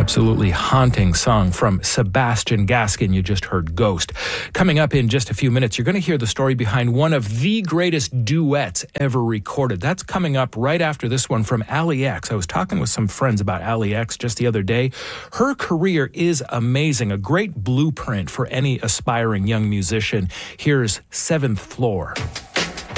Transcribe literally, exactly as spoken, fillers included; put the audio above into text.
Absolutely haunting song from Sebastian Gaskin. You just heard Ghost. Coming up in just a few minutes, you're going to hear the story behind one of the greatest duets ever recorded. That's coming up right after this one from Allie X. I was talking with some friends about Allie X just the other day. Her career is amazing, a great blueprint for any aspiring young musician. Here's Seventh Floor.